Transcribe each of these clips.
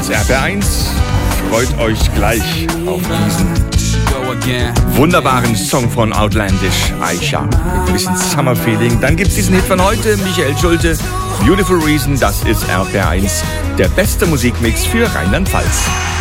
Das RPR1 freut euch gleich auf diesen wunderbaren Song von Outlandish, Aisha. Mit ein bisschen Summer-Feeling. Dann gibt's diesen Hit von heute, Michael Schulte, Beautiful Reason. Das ist RPR1, der beste Musikmix für Rheinland-Pfalz.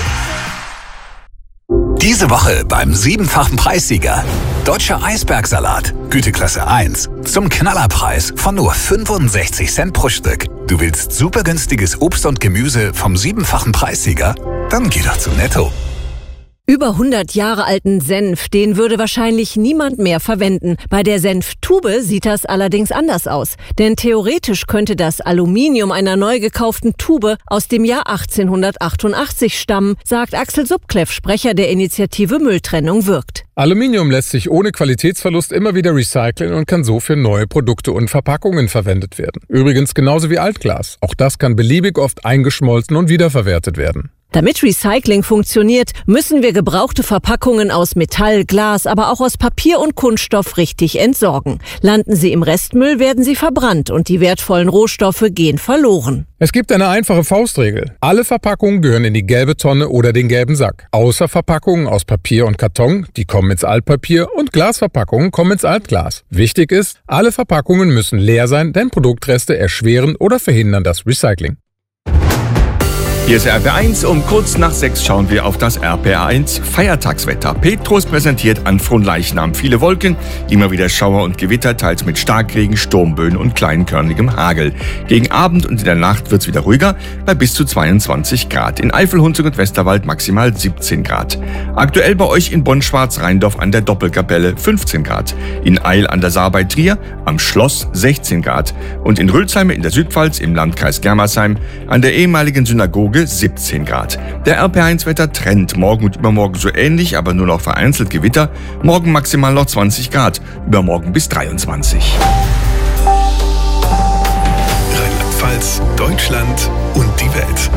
Diese Woche beim 7-fachen Preissieger. Deutscher Eisbergsalat, Güteklasse 1. Zum Knallerpreis von nur 65 Cent pro Stück. Du willst super günstiges Obst und Gemüse vom 7-fachen Preissieger? Dann geh doch zu Netto. Über 100 Jahre alten Senf, den würde wahrscheinlich niemand mehr verwenden. Bei der Senftube sieht das allerdings anders aus. Denn theoretisch könnte das Aluminium einer neu gekauften Tube aus dem Jahr 1888 stammen, sagt Axel Subkleff, Sprecher der Initiative Mülltrennung wirkt. Aluminium lässt sich ohne Qualitätsverlust immer wieder recyceln und kann so für neue Produkte und Verpackungen verwendet werden. Übrigens genauso wie Altglas. Auch das kann beliebig oft eingeschmolzen und wiederverwertet werden. Damit Recycling funktioniert, müssen wir gebrauchte Verpackungen aus Metall, Glas, aber auch aus Papier und Kunststoff richtig entsorgen. Landen sie im Restmüll, werden sie verbrannt und die wertvollen Rohstoffe gehen verloren. Es gibt eine einfache Faustregel. Alle Verpackungen gehören in die gelbe Tonne oder den gelben Sack. Außer Verpackungen aus Papier und Karton, die kommen ins Altpapier, und Glasverpackungen kommen ins Altglas. Wichtig ist, alle Verpackungen müssen leer sein, denn Produktreste erschweren oder verhindern das Recycling. Hier ist RPR1. Um kurz nach 6 schauen wir auf das RPR1 Feiertagswetter. Petrus präsentiert an Fronleichnam viele Wolken, immer wieder Schauer und Gewitter, teils mit Starkregen, Sturmböen und kleinkörnigem Hagel. Gegen Abend und in der Nacht wird's wieder ruhiger, bei bis zu 22 Grad. In Eifel, Hunsrück und Westerwald maximal 17 Grad. Aktuell bei euch in Bonn-Schwarz-Rheindorf an der Doppelkapelle 15 Grad. In Eil an der Saar bei Trier am Schloss 16 Grad. Und in Rülsheim in der Südpfalz im Landkreis Germersheim an der ehemaligen Synagoge 17 Grad. Der RPR1-Wetter trennt. Morgen und übermorgen so ähnlich, aber nur noch vereinzelt Gewitter. Morgen maximal noch 20 Grad. Übermorgen bis 23. Rheinland-Pfalz, Deutschland und die Welt.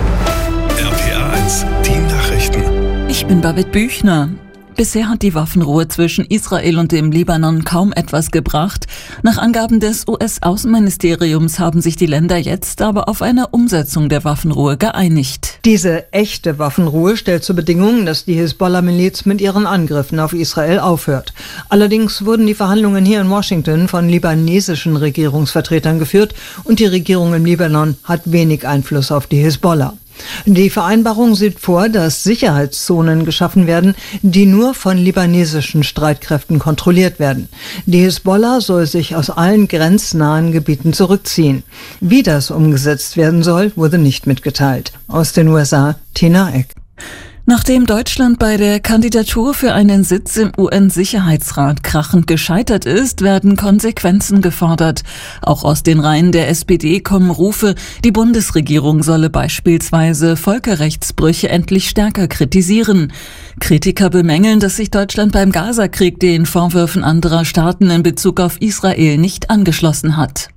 RPR1, die Nachrichten. Ich bin Babette Büchner. Bisher hat die Waffenruhe zwischen Israel und dem Libanon kaum etwas gebracht. Nach Angaben des US-Außenministeriums haben sich die Länder jetzt aber auf eine Umsetzung der Waffenruhe geeinigt. Diese echte Waffenruhe stellt zur Bedingung, dass die Hisbollah-Miliz mit ihren Angriffen auf Israel aufhört. Allerdings wurden die Verhandlungen hier in Washington von libanesischen Regierungsvertretern geführt und die Regierung im Libanon hat wenig Einfluss auf die Hisbollah. Die Vereinbarung sieht vor, dass Sicherheitszonen geschaffen werden, die nur von libanesischen Streitkräften kontrolliert werden. Die Hisbollah soll sich aus allen grenznahen Gebieten zurückziehen. Wie das umgesetzt werden soll, wurde nicht mitgeteilt. Aus den USA, Tina Eck. Nachdem Deutschland bei der Kandidatur für einen Sitz im UN-Sicherheitsrat krachend gescheitert ist, werden Konsequenzen gefordert. Auch aus den Reihen der SPD kommen Rufe, die Bundesregierung solle beispielsweise Völkerrechtsbrüche endlich stärker kritisieren. Kritiker bemängeln, dass sich Deutschland beim Gaza-Krieg den Vorwürfen anderer Staaten in Bezug auf Israel nicht angeschlossen hat.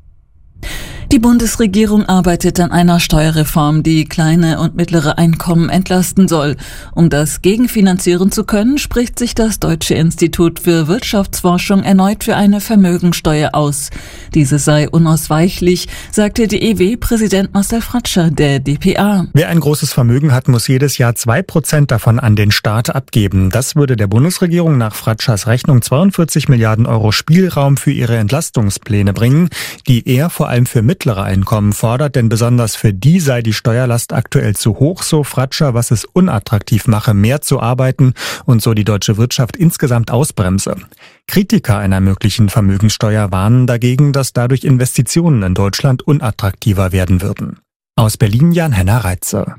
Die Bundesregierung arbeitet an einer Steuerreform, die kleine und mittlere Einkommen entlasten soll. Um das gegenfinanzieren zu können, spricht sich das Deutsche Institut für Wirtschaftsforschung erneut für eine Vermögensteuer aus. Diese sei unausweichlich, sagte DEW-Präsident Marcel Fratscher der dpa. Wer ein großes Vermögen hat, muss jedes Jahr 2% davon an den Staat abgeben. Das würde der Bundesregierung nach Fratschers Rechnung 42 Milliarden Euro Spielraum für ihre Entlastungspläne bringen, die er vor allem für mittlere Einkommen fordert, denn besonders für die sei die Steuerlast aktuell zu hoch, so Fratscher, was es unattraktiv mache, mehr zu arbeiten und so die deutsche Wirtschaft insgesamt ausbremse. Kritiker einer möglichen Vermögenssteuer warnen dagegen, dass dadurch Investitionen in Deutschland unattraktiver werden würden. Aus Berlin Jan-Henner Reitze.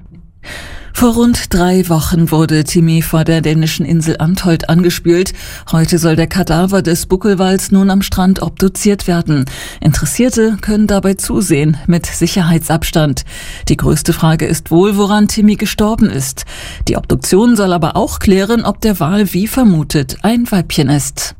Vor rund 3 Wochen wurde Timmy vor der dänischen Insel Antholt angespült. Heute soll der Kadaver des Buckelwals nun am Strand obduziert werden. Interessierte können dabei zusehen, mit Sicherheitsabstand. Die größte Frage ist wohl, woran Timmy gestorben ist. Die Obduktion soll aber auch klären, ob der Wal wie vermutet ein Weibchen ist.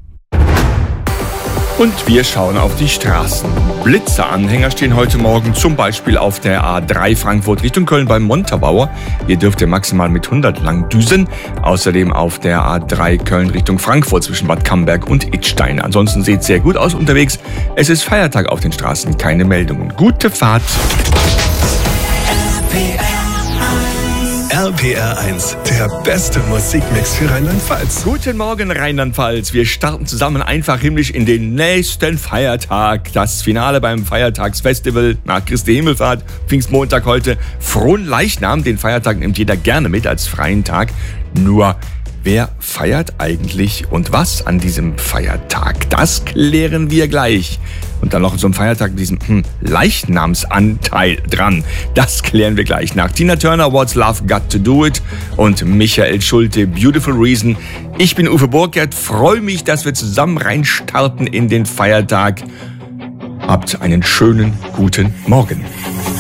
Und wir schauen auf die Straßen. Blitzeranhänger stehen heute Morgen zum Beispiel auf der A3 Frankfurt Richtung Köln beim Montabaur. Hier dürft ihr maximal mit 100 lang düsen. Außerdem auf der A3 Köln Richtung Frankfurt zwischen Bad Camberg und Idstein. Ansonsten sieht es sehr gut aus unterwegs. Es ist Feiertag auf den Straßen, keine Meldungen. Gute Fahrt. RPR 1, der beste Musikmix für Rheinland-Pfalz. Guten Morgen Rheinland-Pfalz. Wir starten zusammen einfach himmlisch in den nächsten Feiertag. Das Finale beim Feiertagsfestival nach Christi Himmelfahrt, Pfingstmontag heute. Fronleichnam, den Feiertag nimmt jeder gerne mit als freien Tag. Nur, wer feiert eigentlich und was an diesem Feiertag? Das klären wir gleich. Und dann noch so ein Feiertag diesem Leichnamsanteil dran. Das klären wir gleich nach. Tina Turner, What's Love Got to Do It und Michael Schulte, Beautiful Reason. Ich bin Uwe Burkert, freue mich, dass wir zusammen reinstarten in den Feiertag. Habt einen schönen guten Morgen.